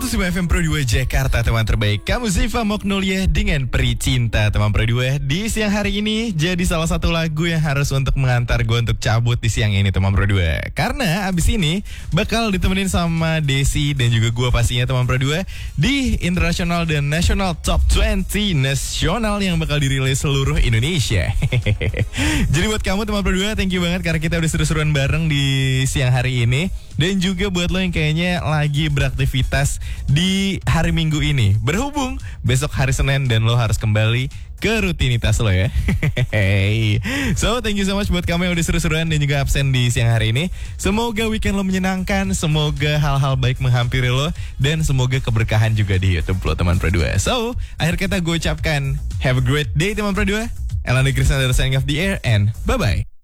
107 FM Pro 2 Jakarta, teman terbaik. Kamu Ziva Moknolia dengan Peri Cinta, teman Pro 2. Di siang hari ini jadi salah satu lagu yang harus untuk mengantar gue untuk cabut di siang ini, teman Pro 2. Karena abis ini bakal ditemenin sama Desi dan juga gue pastinya, teman Pro 2, di International dan National Top 20 Nasional yang bakal dirilis seluruh Indonesia. Jadi buat kamu, teman Pro 2, thank you banget karena kita udah seru-seruan bareng di siang hari ini. Dan juga buat lo yang kayaknya lagi beraktivitas di hari Minggu ini, berhubung besok hari Senin dan lo harus kembali ke rutinitas lo ya. So thank you so much buat kamu yang udah seru-seruan dan juga absen di siang hari ini. Semoga weekend lo menyenangkan, semoga hal-hal baik menghampiri lo, dan semoga keberkahan juga di YouTube lo, teman Pro 2. So akhir kata gue ucapkan have a great day, teman Pro 2. Elanda Krisna dari Signing of the Air, and bye-bye.